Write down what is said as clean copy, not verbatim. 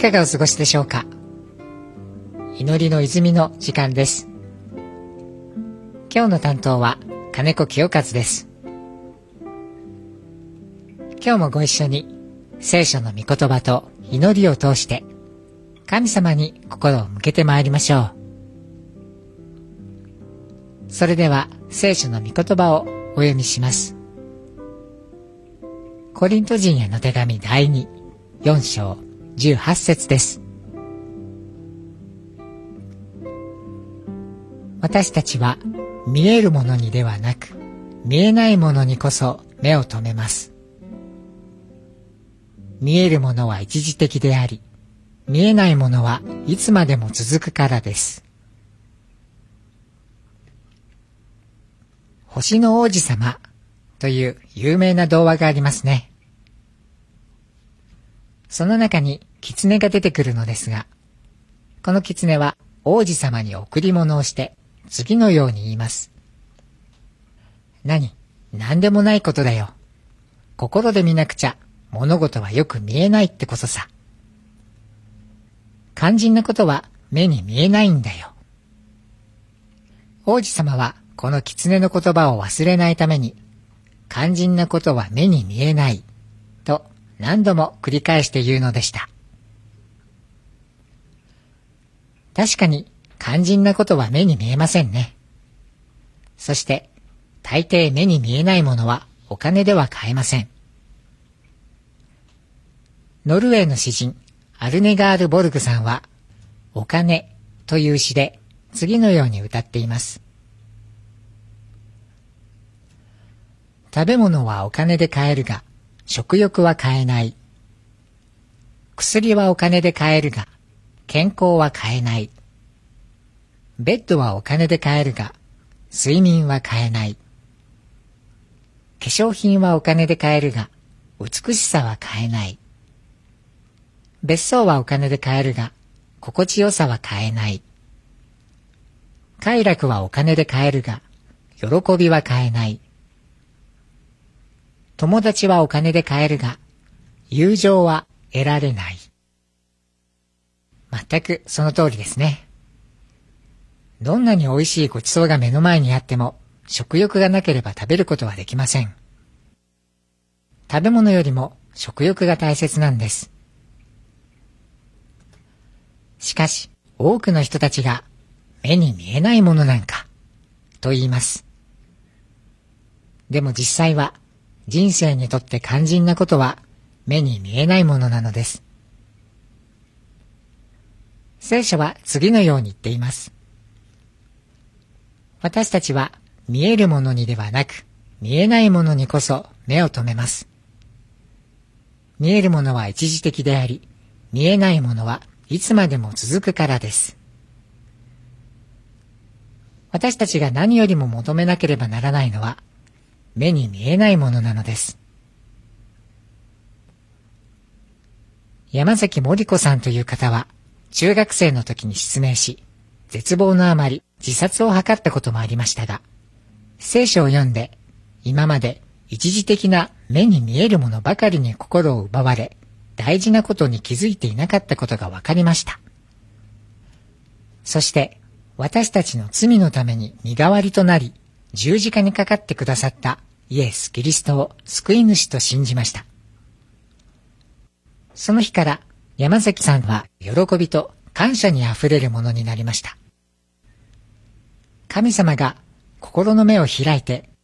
かがお過ごしでしょうか。祈りの泉の時間です。今日の担当は金子清和です。今日もご一緒に聖書の御言葉と祈りを通して神様に心を向けてまいりましょう。それでは聖書の御言葉をお読みします。コリント人への手紙第4章18節です。私たちは見えるものにではなく見えないものにこそ目を留めます。見えるものは一時的であり、見えないものはいつまでも続くからです。星の王子様という有名な童話がありますね。その中に狐が出てくるのですが、この狐は王子様に贈り物をして次のように言います。なんでもないことだよ。心で見なくちゃ物事はよく見えないってことさ。肝心なことは目に見えないんだよ。王子様はこの狐の言葉を忘れないために、肝心なことは目に見えないと何度も繰り返して言うのでした。確かに肝心なことは目に見えませんね。そして大抵目に見えないものはお金では買えません。ノルウェーの詩人アルネガール・ボルグさんはお金という詩で次のように歌っています。食べ物はお金で買えるが食欲は買えない。薬はお金で買えるが健康は買えない。ベッドはお金で買えるが睡眠は買えない。化粧品はお金で買えるが美しさは買えない。別荘はお金で買えるが心地よさは買えない。快楽はお金で買えるが喜びは買えない。友達はお金で買えるが友情は得られない。全くその通りですね。どんなに美味しいごちそうが目の前にあっても食欲がなければ食べることはできません。食べ物よりも食欲が大切なんです。しかし多くの人たちが目に見えないものなんかと言います。でも実際は人生にとって肝心なことは目に見えないものなのです。聖書は次のように言っています。私たちは見えるものにではなく見えないものにこそ目を留めます。見えるものは一時的であり、見えないものはいつまでも続くからです。私たちが何よりも求めなければならないのは目に見えないものなのです。山崎森子さんという方は中学生の時に失明し、絶望のあまり自殺を図ったこともありましたが、聖書を読んで今まで一時的な目に見えるものばかりに心を奪われ、大事なことに気づいていなかったことが分かりました。そして私たちの罪のために身代わりとなり、十字架にかかってくださったイエス・キリストを救い主と信じました。その日から山崎さんは喜びと感謝にあふれるものになりました。神様が心の目を開いて